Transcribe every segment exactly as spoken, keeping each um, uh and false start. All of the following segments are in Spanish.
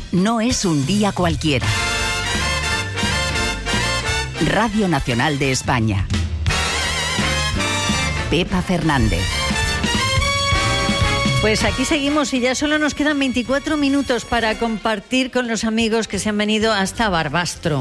No es un día cualquiera. Radio Nacional de España. Pepa Fernández. Pues aquí seguimos y ya solo nos quedan veinticuatro minutos para compartir con los amigos que se han venido hasta Barbastro.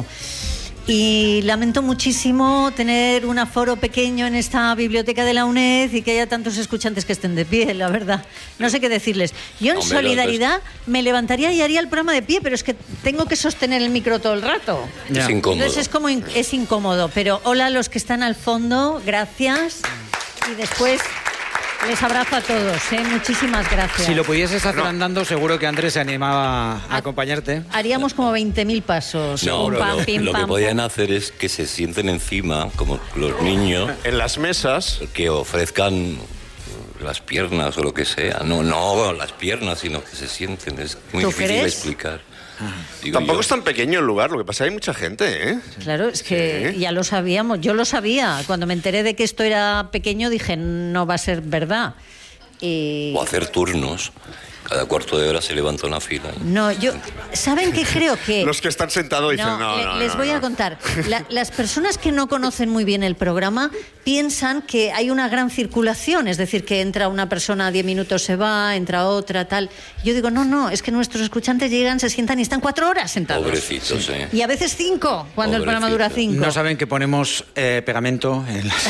Y lamento muchísimo tener un aforo pequeño en esta biblioteca de la UNED y que haya tantos escuchantes que estén de pie, la verdad. No sé qué decirles. Yo en Hombre, solidaridad entonces... me levantaría y haría el programa de pie, pero es que tengo que sostener el micro todo el rato. Ya. Es incómodo. Entonces es como in- es incómodo. Pero hola a los que están al fondo, gracias. Y después... les abrazo a todos, ¿eh? Muchísimas gracias. Si lo pudieses hacer no. andando, seguro que Andrés se animaba a acompañarte. Haríamos como veinte mil pasos. No, pim, pam, lo, pim, lo pam, que podían pam. hacer es que se sienten encima, como los niños. En las mesas. Que ofrezcan las piernas o lo que sea. No, no las piernas, sino que se sienten. Es muy ¿Tú difícil crees? explicar. Tampoco yo. es tan pequeño el lugar, lo que pasa es que hay mucha gente, ¿eh? Claro, es que Sí. ya lo sabíamos, yo lo sabía. Cuando me enteré de que esto era pequeño dije, no va a ser verdad. Y... O hacer turnos. Cada cuarto de hora se levanta una fila. No, yo... ¿Saben qué creo que...? Los que están sentados dicen, no, no, le- no les no, voy no. a contar. La- las personas que no conocen muy bien el programa piensan que hay una gran circulación, es decir, que entra una persona, diez minutos se va, entra otra, tal. Yo digo, no, no, es que nuestros escuchantes llegan, se sientan y están cuatro horas sentados. Pobrecitos, sí. ¿eh? Y a veces cinco, cuando el programa dura cinco. No saben que ponemos eh, pegamento en las...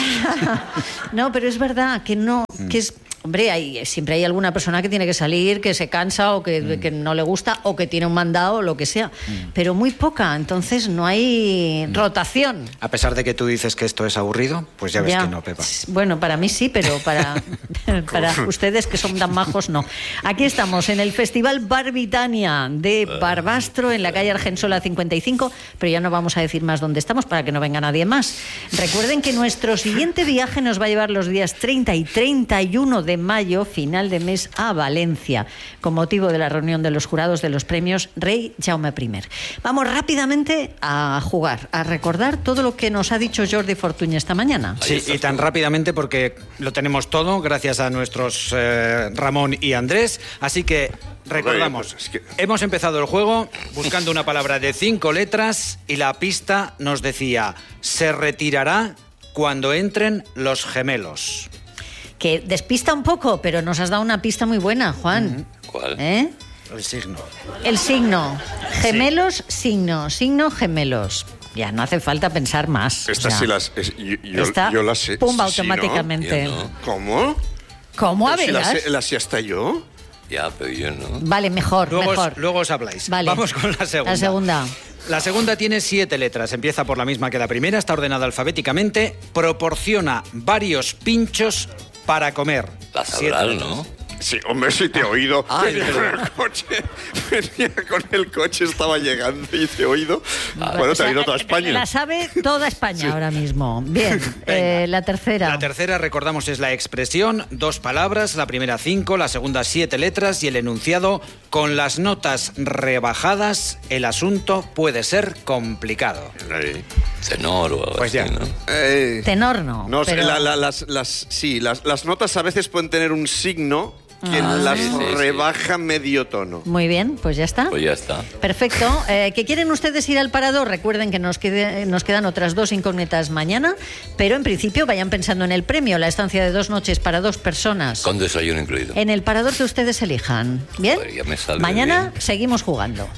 No, pero es verdad que no, que es... Hombre, hay, siempre hay alguna persona que tiene que salir, que se cansa o que, mm. que no le gusta o que tiene un mandado o lo que sea, mm. pero muy poca, entonces no hay mm. rotación. A pesar de que tú dices que esto es aburrido, pues ya ves Ya. que no, Pepa. Bueno, para mí sí, pero para, para ustedes que son tan majos, no. Aquí estamos en el Festival Barbitania de Barbastro, en la calle Argensola cincuenta y cinco, pero ya no vamos a decir más dónde estamos para que no venga nadie más. Recuerden que nuestro siguiente viaje nos va a llevar los días treinta y treinta y uno de mayo, final de mes, a Valencia, con motivo de la reunión de los jurados de los premios Rey Jaume primero. Vamos rápidamente a jugar, a recordar todo lo que nos ha dicho Jordi Fortuny esta mañana. Sí, y tan rápidamente porque lo tenemos todo gracias a nuestros eh, Ramón y Andrés, así que recordamos, Oye, pues es que... hemos empezado el juego buscando una palabra de cinco letras y la pista nos decía, se retirará cuando entren los gemelos. Que despista un poco, pero nos has dado una pista muy buena, Juan. ¿Cuál? ¿Eh? El signo. El signo. Gemelos, signo. Signo, gemelos. Ya no hace falta pensar más. Estas O sea, sí las... es- yo, yo- esta, yo las sé. pumba, Sí, ¿no? automáticamente. Yo no. ¿Cómo? ¿Cómo? A Pero si ver. las sé- las sé hasta yo. Ya, pero yo no. Vale, mejor, Luego os, mejor. luego os habláis. Vale. Vamos con la segunda. La segunda. La segunda tiene siete letras, empieza por la misma que la primera, está ordenada alfabéticamente, proporciona varios pinchos para comer. La Siete sabrás, letras. ¿no? Sí, hombre, sí te he oído. Ah, venía es con verdad. el coche, venía con el coche, estaba llegando y te he oído. Ah, bueno, O te ha sea, oído toda España. La sabe toda España Sí. ahora mismo. Bien, eh, la tercera. La tercera, recordamos, es la expresión, dos palabras, la primera cinco, la segunda siete letras y el enunciado, con las notas rebajadas, el asunto puede ser complicado. Ahí. Tenor o algo Pues así, ya. ¿no? Eh, Tenor no. no, pero- la- la- las, las, sí, las, las notas a veces pueden tener un signo que Ah, las sí, sí, sí. rebaja medio tono. Muy bien, pues ya está. Pues ya está. Perfecto. Eh, ¿Que quieren ustedes ir al parador? Recuerden que nos, quede- nos quedan otras dos incógnitas mañana, pero en principio vayan pensando en el premio, la estancia de dos noches para dos personas. Con desayuno incluido. En el parador que ustedes elijan. ¿Bien? Joder, ya me sale Mañana bien. seguimos jugando.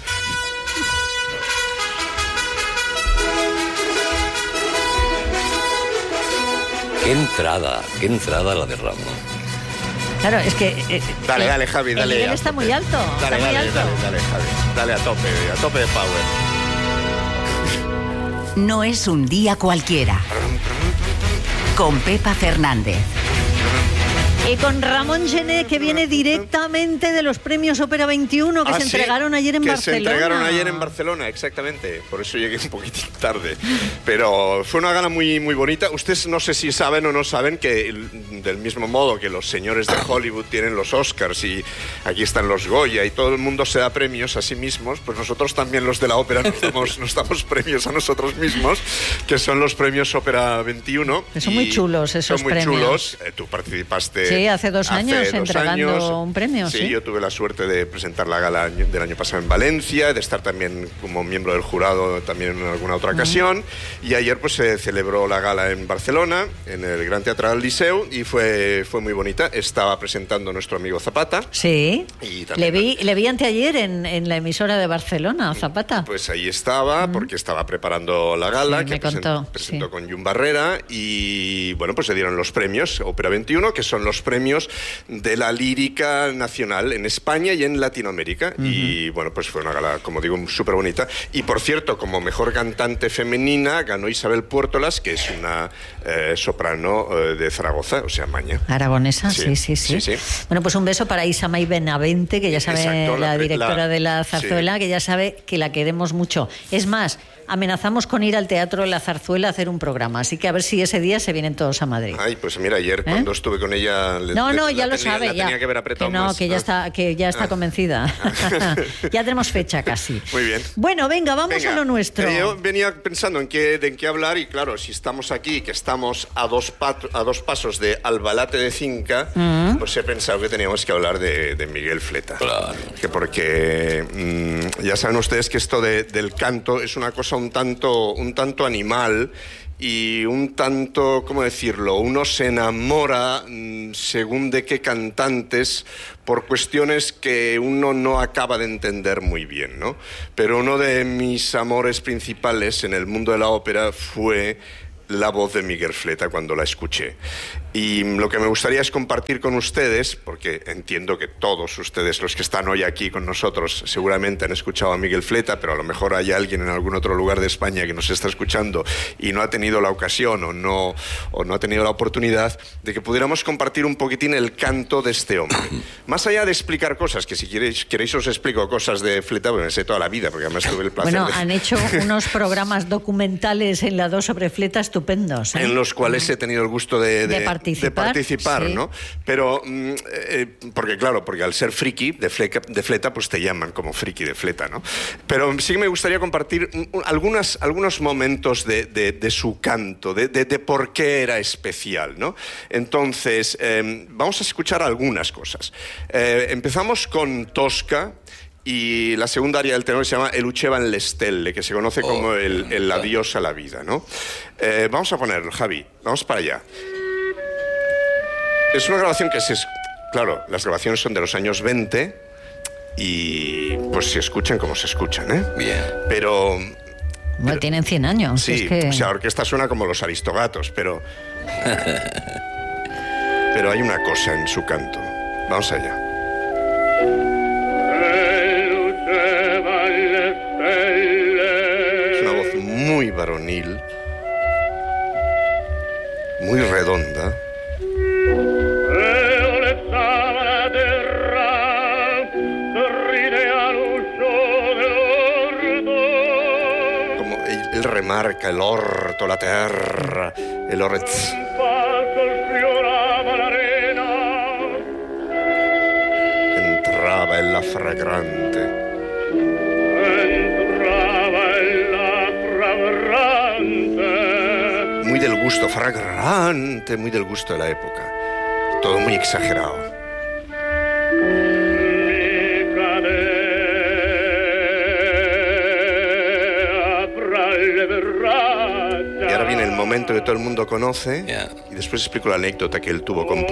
Qué entrada, qué entrada la de Ramón. Claro, es que... eh, Dale, eh, dale, Javi, dale. El nivel a está tope. muy alto. Dale, está dale, muy dale, alto. dale, Javi. Dale a tope, a tope de power. No es un día cualquiera. Con Pepa Fernández. Y con Ramón Gené, que viene directamente de los premios Ópera veintiuno que Ah, se sí, entregaron ayer en que Barcelona. se entregaron ayer en Barcelona, exactamente. Por eso llegué un poquitín tarde. Pero fue una gala muy, muy bonita. Ustedes no sé si saben o no saben que el- del mismo modo que los señores de Hollywood tienen los Oscars y aquí están los Goya y todo el mundo se da premios a sí mismos, pues nosotros también los de la ópera nos damos, nos damos premios a nosotros mismos, que son los premios Ópera veintiuno. Que son y muy chulos esos Son muy premios. chulos. Eh, tú participaste Sí, Sí, hace dos hace años dos entregando años. un premio. Sí, Sí, yo tuve la suerte de presentar la gala del año pasado en Valencia, de estar también como miembro del jurado también en alguna otra ocasión. Y ayer pues se celebró la gala en Barcelona, en el Gran Teatro del Liceu, y fue, fue muy bonita. Estaba presentando nuestro amigo Zapata. Sí. Y Le también- vi, le vi anteayer en, en la emisora de Barcelona, Zapata. Pues ahí estaba, porque estaba preparando la gala, Sí, que me presen- contó, presentó sí. con Jun Barrera, y bueno, pues se dieron los premios Ópera veintiuno, que son los premios de la lírica nacional en España y en Latinoamérica. Y bueno, pues fue una gala, como digo, súper bonita. Y por cierto, como mejor cantante femenina ganó Isabel Puertolas, que es una eh, soprano eh, de Zaragoza, o sea, Maña. Aragonesa, sí Sí, sí, sí, sí, sí. Bueno, pues un beso para Isamay Benavente, que ya sabe, Exacto, la, la- directora la- de la Zarzuela, sí. que ya sabe que la queremos mucho. Es más, amenazamos con ir al Teatro de la Zarzuela a hacer un programa, así que a ver si ese día se vienen todos a Madrid. Ay, pues mira, ayer cuando estuve con ella... le- No, le- no, la ya lo tenía- sabe, la ya. tenía que haber apretado Que no, más, que ya ¿no? está, que ya está Ah. convencida. Ya tenemos fecha casi. Muy bien. Bueno, venga, vamos Venga, a lo nuestro. eh, yo venía pensando en qué, de en qué hablar y claro, si estamos aquí, que estamos a dos, pat- a dos pasos de Albalate de Cinca, Mm. pues he pensado que teníamos que hablar de, de Miguel Fleta. Claro. Que porque mm, ya saben ustedes que esto de- del canto es una cosa un tanto, un tanto animal y un tanto, ¿cómo decirlo? Uno se enamora mm, según de qué cantantes por cuestiones que uno no acaba de entender muy bien, ¿no? Pero uno de mis amores principales en el mundo de la ópera fue la voz de Miguel Fleta cuando la escuché. Y lo que me gustaría es compartir con ustedes, porque entiendo que todos ustedes, los que están hoy aquí con nosotros, seguramente han escuchado a Miguel Fleta, pero a lo mejor hay alguien en algún otro lugar de España que nos está escuchando y no ha tenido la ocasión o no, o no ha tenido la oportunidad de que pudiéramos compartir un poquitín el canto de este hombre. Más allá de explicar cosas, que si queréis, queréis os explico cosas de Fleta, porque me sé toda la vida, porque además tuve el placer Bueno, de... han hecho unos programas documentales en la dos sobre Fleta estupendos, ¿eh? En los cuales he tenido el gusto de, De participar, de participar, sí. ¿no? Pero, mm, eh, porque claro, porque al ser friki de, fleca- de Fleta, pues te llaman como friki de Fleta, ¿no? Pero sí que me gustaría compartir un- un- algunas, algunos momentos de, de- de su canto, de, de- de por qué era especial, ¿no? Entonces, eh, vamos a escuchar algunas cosas. Eh, empezamos con Tosca. Y la segunda área del tenor se llama El Ucevan le Stelle, que se conoce como Oh, el, me el encanta. adiós a la vida, ¿no? Eh, vamos a ponerlo, Javi, vamos para allá. Es una grabación que se... es- Claro, las grabaciones son de los años veinte y pues se escuchan como se escuchan, ¿eh? Bien. Pero... Bueno, tienen cien años. Sí, es que... o sea, la orquesta suena como los Aristogatos, pero... pero hay una cosa en su canto. Vamos allá. Es una voz muy varonil, muy redonda. Como él, él remarca el orto, la terra, el orez. Entraba en la fragrante. Muy del gusto fragrante, muy del gusto de la época. Todo muy exagerado. Y ahora viene el momento que todo el mundo conoce Ya. y después explico la anécdota que él tuvo con